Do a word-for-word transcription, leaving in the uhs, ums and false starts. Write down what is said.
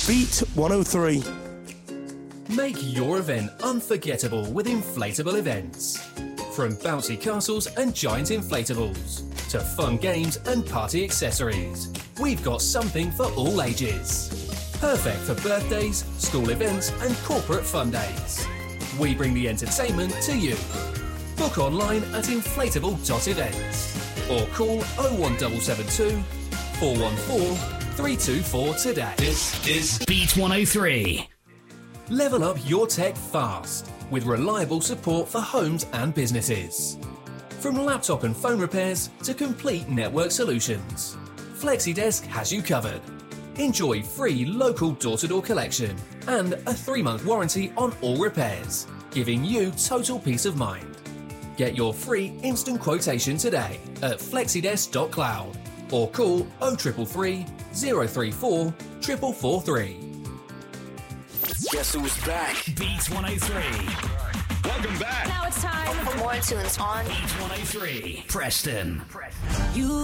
Beat one oh three. Make your event unforgettable with inflatable events. From bouncy castles and giant inflatables to fun games and party accessories, we've got something for all ages. Perfect for birthdays, school events and corporate fun days. We bring the entertainment to you. Book online at inflatable dot events or call oh one seven seven two, four one four, three two four today. This is Beat one oh three. Level up your tech fast with reliable support for homes and businesses. From laptop and phone repairs to complete network solutions, FlexiDesk has you covered. Enjoy free local door-to-door collection and a three-month warranty on all repairs, giving you total peace of mind. Get your free instant quotation today at flexidesk dot cloud or call oh three three three, oh three four, four four four three. Guess who's back? Beat one oh three. Welcome back. Now it's time for more tunes on Beat one oh three. Preston. You